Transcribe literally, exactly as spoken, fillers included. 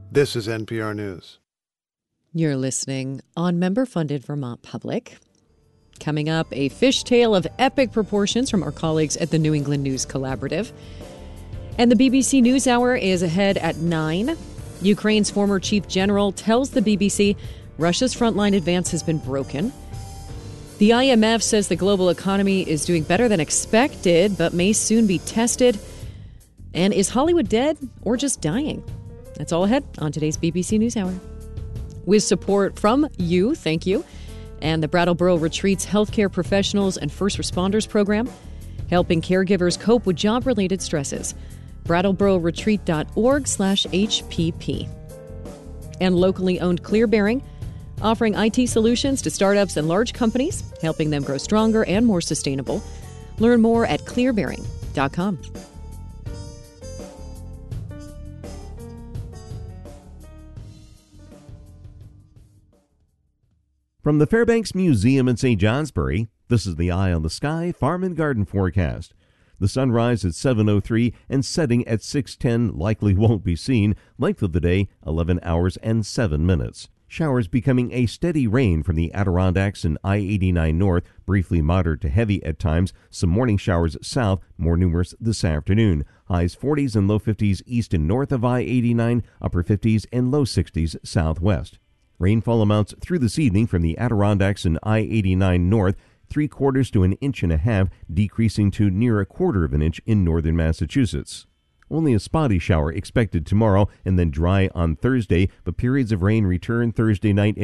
This is N P R News. You're listening on member-funded Vermont Public. Coming up, a fishtail of epic proportions from our colleagues at the New England News Collaborative. And the B B C NewsHour is ahead at nine. Ukraine's former chief general tells the B B C Russia's frontline advance has been broken. The I M F says the global economy is doing better than expected, but may soon be tested. And is Hollywood dead or just dying? That's all ahead on today's B B C NewsHour. With support from you, thank you, and the Brattleboro Retreats Healthcare Professionals and First Responders Program, helping caregivers cope with job-related stresses. brattlebororetreat.org slash HPP. And locally owned ClearBearing, offering I T solutions to startups and large companies, helping them grow stronger and more sustainable. Learn more at clear bearing dot com. From the Fairbanks Museum in Saint Johnsbury, this is the Eye on the Sky Farm and Garden forecast. The sunrise at seven oh three and setting at six ten likely won't be seen. Length of the day, eleven hours and seven minutes. Showers becoming a steady rain from the Adirondacks and I eighty-nine north, briefly moderate to heavy at times. Some morning showers south, more numerous this afternoon. Highs forties and low fifties east and north of I eighty-nine, upper fifties and low sixties southwest. Rainfall amounts through this evening from the Adirondacks and I eighty-nine north, three quarters to an inch and a half, decreasing to near a quarter of an inch in northern Massachusetts. Only a spotty shower expected tomorrow and then dry on Thursday, but periods of rain return Thursday night